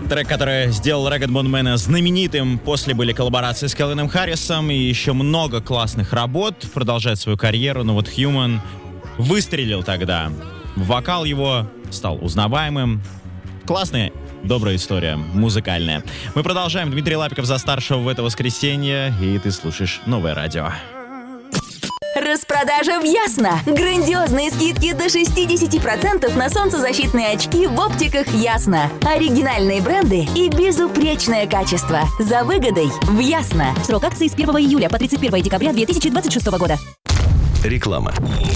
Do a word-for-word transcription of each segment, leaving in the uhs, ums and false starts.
Трек, который сделал Ragged Bone Man знаменитым. После были коллаборации с Кэлвином Харрисом и еще много классных работ. Продолжает свою карьеру, но вот Human выстрелил тогда. Вокал его стал узнаваемым. Классная, добрая история, музыкальная. Мы продолжаем. Дмитрий Лапиков за старшего в это воскресенье, и ты слушаешь Новое радио. Распродажа в Ясно. Грандиозные скидки до шестьдесят процентов на солнцезащитные очки в оптиках Ясно. Оригинальные бренды и безупречное качество. За выгодой в Ясно. Срок акции с первого июля по тридцать первого декабря две тысячи двадцать шестого года. Реклама.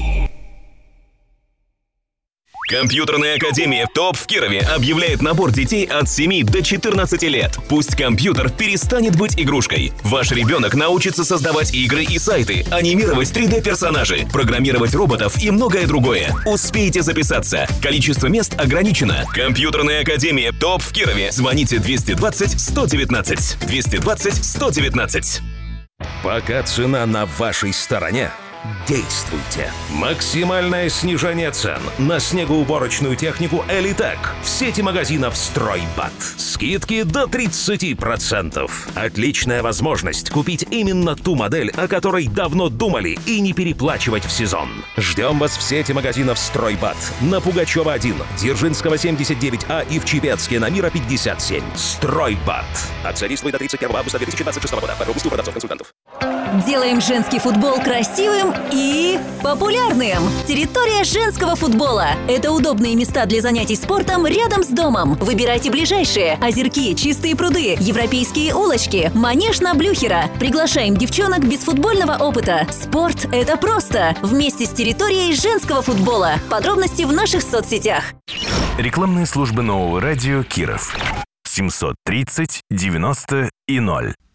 Компьютерная академия ТОП в Кирове объявляет набор детей от семи до четырнадцати лет. Пусть компьютер перестанет быть игрушкой. Ваш ребенок научится создавать игры и сайты, анимировать три дэ-персонажей, программировать роботов и многое другое. Успейте записаться. Количество мест ограничено. Компьютерная академия ТОП в Кирове. Звоните двести двадцать сто девятнадцать. двести двадцать сто девятнадцать. Пока цена на вашей стороне, действуйте. Максимальное снижение цен на снегоуборочную технику «Элитек» в сети магазинов «Стройбат». Скидки до тридцати процентов. Отличная возможность купить именно ту модель, о которой давно думали, и не переплачивать в сезон. Ждем вас в сети магазинов «Стройбат» на Пугачева один, Дзержинского семьдесят девять А и в Чепецке на Мира пятьдесят семь. «Стройбат». Акция действует до тридцать первого августа две тысячи двадцать шестого года. Подробности у продавцов-консультантов. Делаем женский футбол красивым и популярным. Территория женского футбола. Это удобные места для занятий спортом рядом с домом. Выбирайте ближайшие. Озерки, чистые пруды, европейские улочки, манеж на Блюхера. Приглашаем девчонок без футбольного опыта. Спорт – это просто. Вместе с территорией женского футбола. Подробности в наших соцсетях. Рекламные службы Нового радио Киров. семьсот тридцать девяносто и ноль.